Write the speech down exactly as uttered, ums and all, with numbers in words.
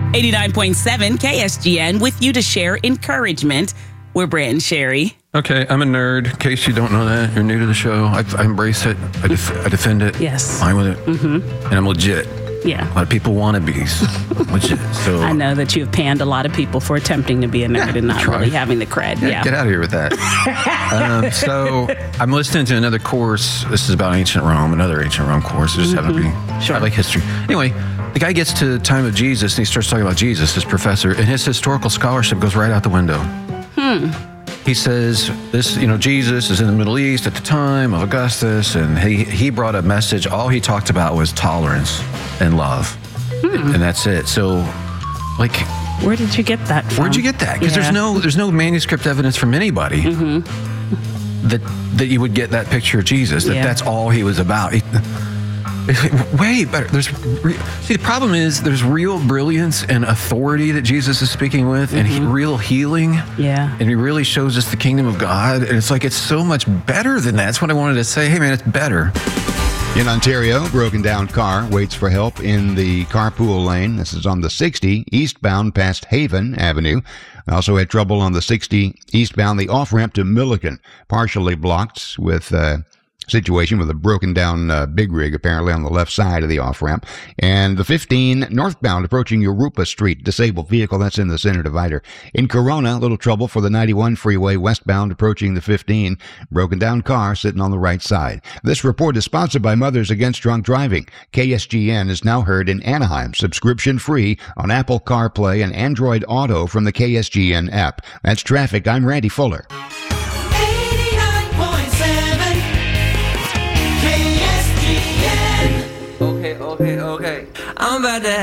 eighty-nine point seven K S G N with you to share encouragement. We're Brent and Sherry. Okay, I'm a nerd. In case you don't know that, you're new to the show. I, I embrace it. I, def- I defend it. Yes. I'm with it. Mm-hmm. And I'm legit. Yeah. A lot of people want to be legit. So I know that you've panned a lot of people for attempting to be a nerd Yeah, and not try. really having the cred. Yeah, Yeah. get out of here with that. um, so I'm listening to another course. This is about ancient Rome, another ancient Rome course. I just happen to be, Sure. I like history. Anyway, the guy gets to the time of Jesus and he starts talking about Jesus, this professor, and his historical scholarship goes right out the window. Hmm. He says this, you know, Jesus is in the Middle East at the time of Augustus, and he, he brought a message. All he talked about was tolerance and love. Hmm. And that's it. So, like, Where did you get that from? where'd you get that? Because Yeah. there's no there's no manuscript evidence from anybody Mm-hmm. that that you would get that picture of Jesus. That Yeah. that's all he was about. He- way better. There's re- see the problem is there's real brilliance and authority that Jesus is speaking with, and he, real healing. Yeah. And he really shows us the kingdom of God, and it's like it's so much better than that. That's what I wanted to say. Hey man, it's better. In Ontario, broken down car waits for help in the carpool lane. This is on the sixty eastbound past Haven Avenue. Also had trouble on the sixty eastbound, the off-ramp to Milliken, partially blocked with uh situation with a broken down uh, big rig apparently on the left side of the off-ramp. And the fifteen northbound approaching Europa Street, disabled vehicle that's in the center divider. In Corona, a little trouble for the ninety-one freeway westbound approaching the fifteen, broken down car sitting on the right side. This report is sponsored by Mothers Against Drunk Driving. K S G N is now heard in Anaheim, subscription free on Apple CarPlay and Android Auto from the K S G N app. That's traffic. I'm Randy Fuller. eighty-nine point seven K S G N. Okay, okay, okay. I'm about to